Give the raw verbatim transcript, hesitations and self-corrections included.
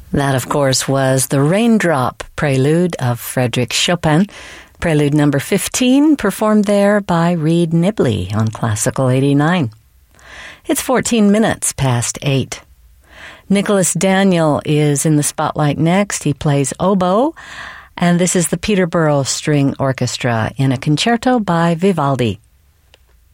That, of course, was the Raindrop Prelude of Frédéric Chopin, Prelude number fifteen, performed there by Reed Nibley on Classical eighty-nine. It's fourteen minutes past eight. Nicholas Daniel is in the spotlight next. He plays oboe, and this is the Peterborough String Orchestra in a concerto by Vivaldi.